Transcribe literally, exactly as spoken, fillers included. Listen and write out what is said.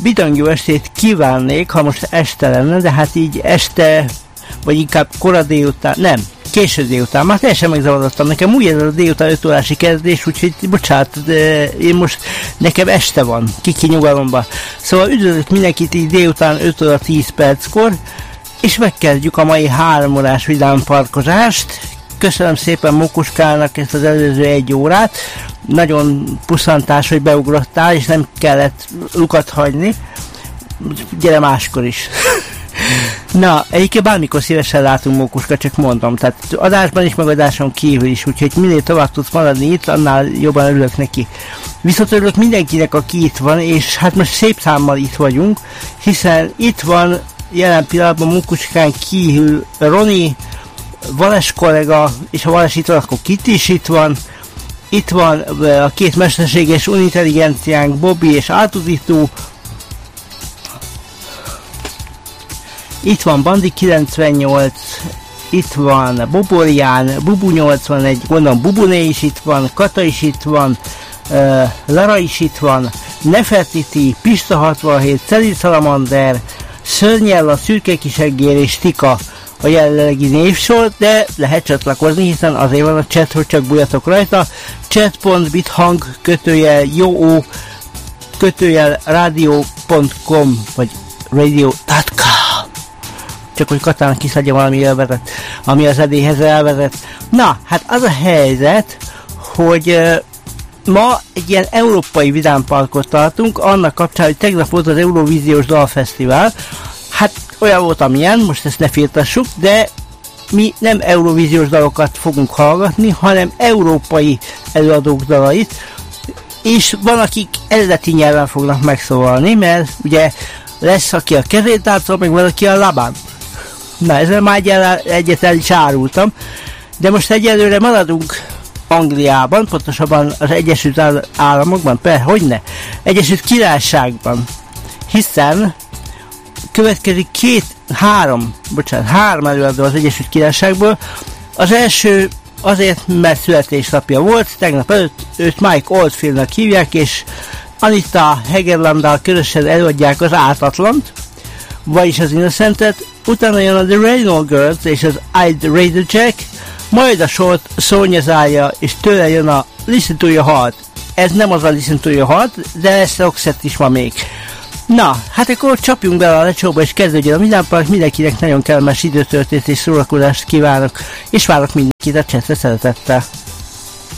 Bidang jó estét kívánnék, ha most este lenne, de hát így este, vagy inkább kora délután, nem, késő délután, már teljesen megzavarodtam, nekem úgy ez a délután öt órási kezdés, úgyhogy bocsánat, de én most, nekem este van, kiki nyugalomba. Szóval üdvözlök mindenkit így délután öt óra tíz perckor, és megkezdjük a mai három órás vidámparkozást. Köszönöm szépen Mókuskának ezt az előző egy órát, nagyon puszantás, hogy beugrottál, és nem kellett lukat hagyni. Gyere máskor is. Na, egyébként bármikor szívesen látunk, Mókuska, csak mondom, tehát adásban is, meg adáson kívül is, úgyhogy minél tovább tudsz maradni itt, annál jobban örülök neki. Viszont örülök mindenkinek, aki itt van, és hát most szép számmal itt vagyunk, hiszen itt van jelen pillanatban Mókuskán kívül Roni, Vales kollega, és ha Vales itt van, akkor Kit is itt van. Itt van a két mesterséges unintelligenciánk, Bobby és Átudító. Itt van Bandi kilencvennyolc, itt van Boborián, Bubu nyolcvanegy, gondolom Bubuné is itt van, Kata is itt van, uh, Lara is itt van, Nefertiti, Pista hatvanhét, Celi Salamander, Szörnyella, Szürke Kiseggér és Tika a jelenlegi névsor, de lehet csatlakozni, hiszen azért van a chat, hogy csak bújjatok rajta. chat pont bithang kötőjel jó kötőjel rádió pont com vagy radio dot com. Csak hogy Katának kiszadja valami elvezet, ami az edélyhez elvezet. Na, hát az a helyzet, hogy uh, ma egy ilyen európai vidámparkot tartunk, annak kapcsán, hogy tegnap volt az Eurovíziós Dalfesztivál. Hát olyan volt, amilyen, most ezt ne firtassuk, de mi nem Eurovíziós dalokat fogunk hallgatni, hanem európai előadók dalait, és van, akik eredeti nyelven fognak megszólalni, mert ugye lesz, aki a kezét tátszol, meg van, aki a lábán. Na, ezzel már egy el, egyet el is árultam, de most egyelőre maradunk Angliában, pontosabban az Egyesült Államokban, persze, hogyne, Egyesült Királyságban, hiszen következik két, három, bocsánat, három előadó az Egyesült Királyságból. Az első azért, mert születésnapja volt, tegnap előtt őt Mike Oldfieldnak hívják, és Anita Hegerlanddal közösen előadják az Ártatlant, vagyis az Innocentet, utána jön a The Rainbow Girls és az I'd Radio Jack, majd a sort Sonya zárja, és tőle jön a Listen to Your Heart. Ez nem az a Listen to Your Heart, de ezt Roxette is van még. Na, hát akkor csapjunk bele a lecsóba, és kezdődjön a vidámpark. Mindenkinek nagyon kellemes időtöltést és szórakozást kívánok, és várok mindenkit a csetre szeretettel.